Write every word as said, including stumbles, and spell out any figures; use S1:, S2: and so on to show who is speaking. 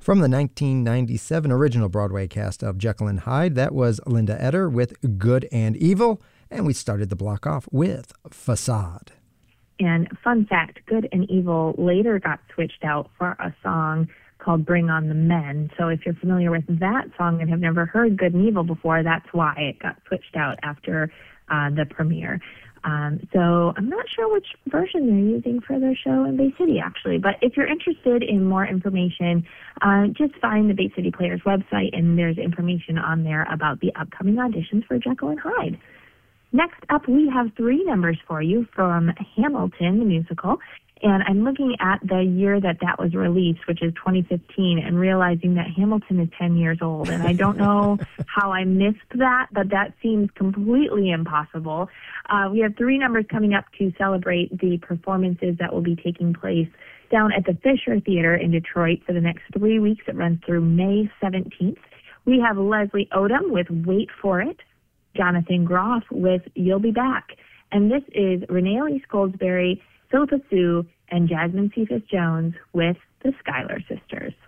S1: From the nineteen ninety-seven original Broadway cast of Jekyll and Hyde, that was Linda Eder with Good and Evil, and we started the block off with Facade.
S2: And fun fact, Good and Evil later got switched out for a song called Bring on the Men. So if you're familiar with that song and have never heard Good and Evil before, that's why it got switched out after uh, the premiere. Um, so I'm not sure which version they're using for their show in Bay City, actually. But if you're interested in more information, uh, just find the Bay City Players website, and there's information on there about the upcoming auditions for Jekyll and Hyde. Next up, we have three numbers for you from Hamilton, the musical. And I'm looking at the year that that was released, which is twenty fifteen, and realizing that Hamilton is ten years old. And I don't know how I missed that, but that seems completely impossible. Uh, we have three numbers coming up to celebrate the performances that will be taking place down at the Fisher Theater in Detroit for the next three weeks. It runs through May seventeenth. We have Leslie Odom with Wait for It, Jonathan Groff with You'll Be Back. And this is Renee Elise Goldsberry, Philippa Sue, and Jasmine Cephas Jones with the Schuyler Sisters.